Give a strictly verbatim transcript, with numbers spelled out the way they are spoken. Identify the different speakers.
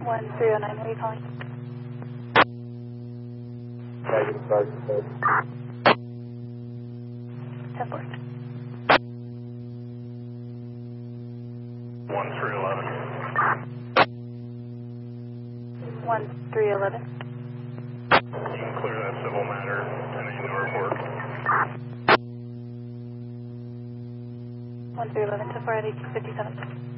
Speaker 1: one three oh nine, where are you calling?
Speaker 2: Negative Sergeant Code.
Speaker 1: ten four.
Speaker 3: one three eleven.
Speaker 1: one three eleven.
Speaker 3: You can clear that civil matter and then the report.
Speaker 1: one three eleven, ten four at eighteen fifty-seven.